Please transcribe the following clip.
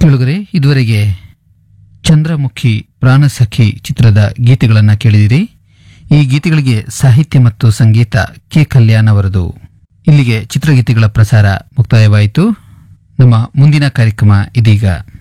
ಕೇಳುಗರೆ, ಇದುವರೆಗೆ ಚಂದ್ರಮುಖಿ ಪ್ರಾಣಸಖಿ ಚಿತ್ರದ ಗೀತೆಗಳನ್ನು ಕೇಳಿದಿರಿ. ಈ ಗೀತೆಗಳಿಗೆ ಸಾಹಿತ್ಯ ಮತ್ತು ಸಂಗೀತ ಕೆ ಕಲ್ಯಾಣ್ ಅವರದು. ಇಲ್ಲಿಗೆ ಚಿತ್ರಗೀತೆಗಳ ಪ್ರಸಾರ ಮುಕ್ತಾಯವಾಯಿತು. ನಮ್ಮ ಮುಂದಿನ ಕಾರ್ಯಕ್ರಮ ಇದೀಗ.